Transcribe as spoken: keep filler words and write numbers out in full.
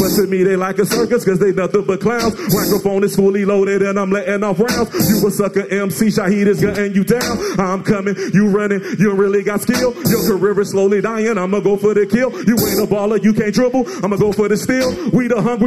But to me, they like a circus, cause they nothing but clowns. Microphone is fully loaded and I'm letting off rounds. You a sucker M C, Shaheed is gunning you down. I'm coming, you running, you really got skill. Your career is slowly dying, I'ma go for the kill. You ain't a baller, you can't dribble, I'ma go for the steal. We the hungry